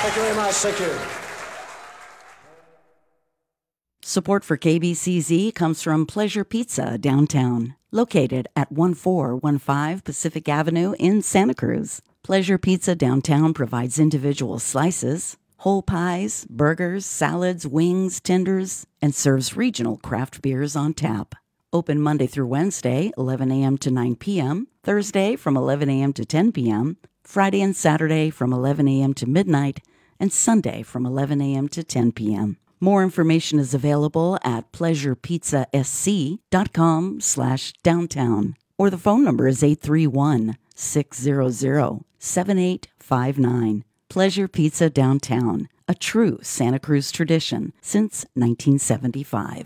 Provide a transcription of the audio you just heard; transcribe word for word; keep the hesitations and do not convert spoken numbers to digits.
Thank you very much. Thank you. Support for K B C Z comes from Pleasure Pizza downtown, located at one four one five Pacific Avenue in Santa Cruz. Pleasure Pizza downtown provides individual slices, whole pies, burgers, salads, wings, tenders, and serves regional craft beers on tap. Open Monday through Wednesday, eleven a.m. to nine p.m., Thursday from eleven a.m. to ten p.m., Friday and Saturday from eleven a.m. to midnight, and Sunday from eleven a.m. to ten p.m. More information is available at pleasurepizzasc.com slash downtown, or the phone number is eight three one, six zero zero, seven eight five nine. Pleasure Pizza Downtown, a true Santa Cruz tradition since nineteen seventy-five.